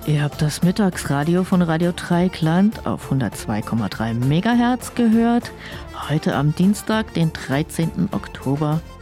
Ihr habt das Mittagsradio von Radio Dreieckland auf 102,3 MHz gehört. Heute am Dienstag, den 13. Oktober